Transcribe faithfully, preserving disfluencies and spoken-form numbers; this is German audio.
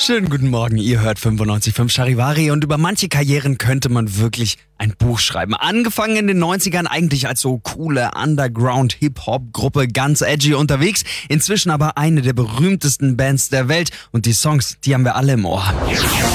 Schönen guten Morgen, ihr hört fünfundneunzig Komma fünf Charivari und über manche Karrieren könnte man wirklich ein Buch schreiben. Angefangen in den neunzigern eigentlich als so coole Underground-Hip-Hop-Gruppe, ganz edgy unterwegs, inzwischen aber eine der berühmtesten Bands der Welt und die Songs, die haben wir alle im Ohr.